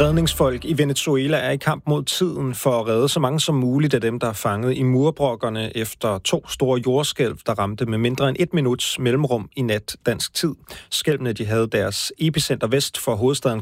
Redningsfolk i Venezuela er i kamp mod tiden for at redde så mange som muligt af dem, der er fanget i murbrokkerne efter 2 store jordskælv, der ramte med mindre end 1 minuts mellemrum i nat dansk tid. Skælvene de havde deres epicenter vest for hovedstaden